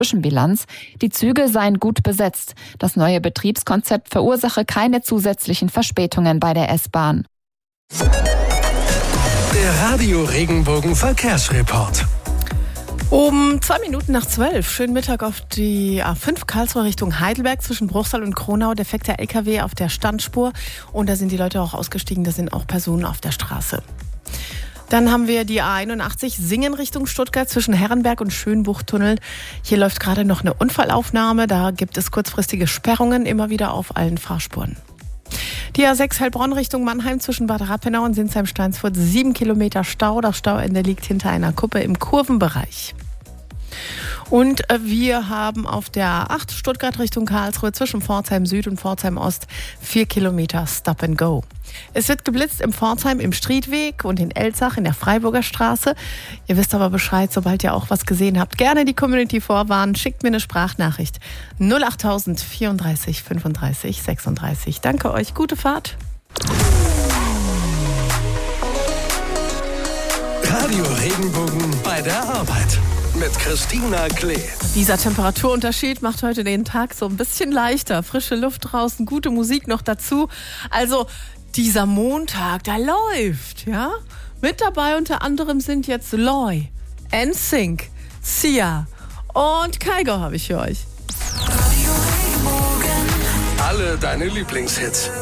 Zwischenbilanz. Die Züge seien gut besetzt. Das neue Betriebskonzept verursache keine zusätzlichen Verspätungen bei der S-Bahn. Der Radio Regenbogen Verkehrsreport. Um 2:02. Schönen Mittag auf die A5 Karlsruhe Richtung Heidelberg zwischen Bruchsal und Kronau. Defekter LKW auf der Standspur. Und da sind die Leute auch ausgestiegen. Da sind auch Personen auf der Straße. Dann haben wir die A81 Singen Richtung Stuttgart zwischen Herrenberg und Schönbuchtunnel. Hier läuft gerade noch eine Unfallaufnahme. Da gibt es kurzfristige Sperrungen immer wieder auf allen Fahrspuren. Die A6 Heilbronn Richtung Mannheim zwischen Bad Rappenau und Sinsheim-Steinsfurt 7 Kilometer Stau. Das Stauende liegt hinter einer Kuppe im Kurvenbereich. Und wir haben auf der A8 Stuttgart Richtung Karlsruhe zwischen Pforzheim Süd und Pforzheim Ost 4 Kilometer Stop and Go. Es wird geblitzt im Pforzheim im Striedweg und in Elzach in der Freiburger Straße. Ihr wisst aber Bescheid, sobald ihr auch was gesehen habt. Gerne die Community vorwarnen. Schickt mir eine Sprachnachricht. 08000 34 35 36. Danke euch. Gute Fahrt. Radio Regenbogen bei der Arbeit. Mit Christina Klee. Dieser Temperaturunterschied macht heute den Tag so ein bisschen leichter. Frische Luft draußen, gute Musik noch dazu. Also dieser Montag, der läuft, ja? Mit dabei unter anderem sind jetzt Loy, NSYNC, Sia und Kygo habe ich für euch. Alle deine Lieblingshits.